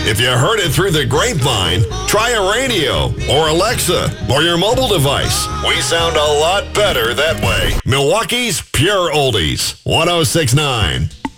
If you heard it through the grapevine, try a radio or Alexa or your mobile device. We sound a lot better that way. Milwaukee's Pure Oldies, 106.9.